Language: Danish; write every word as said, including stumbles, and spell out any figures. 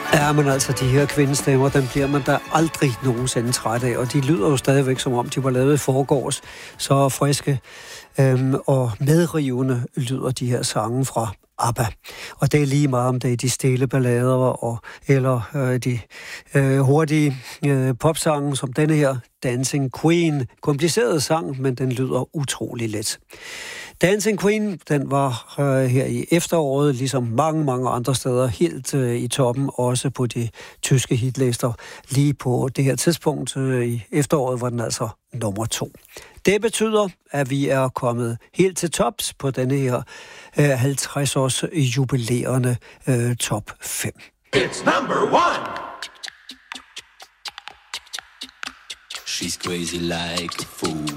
Ja, men altså, de her kvindestemmer, dem bliver man da aldrig nogensinde træt af, og de lyder jo stadigvæk, som om de var lavet i forgårs. Så friske øhm, og medrivende lyder de her sange fra ABBA. Og det er lige meget, om det er de stille ballader og, eller øh, de øh, hurtige øh, popsange, som denne her, Dancing Queen. Kompliceret sang, men den lyder utrolig let. Dancing Queen, den var øh, her i efteråret, ligesom mange, mange andre steder, helt øh, i toppen, også på de tyske hitlister. Lige på det her tidspunkt øh, i efteråret var den altså nummer to. Det betyder, at vi er kommet helt til tops på denne her øh, halvtreds års jubilerende øh, top fem. It's number one! She's crazy like a fool.